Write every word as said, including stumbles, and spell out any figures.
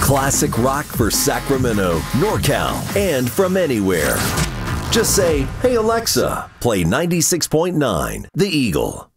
Classic rock for Sacramento, NorCal, and from anywhere. Just say, "Hey Alexa, play ninety-six point nine The Eagle."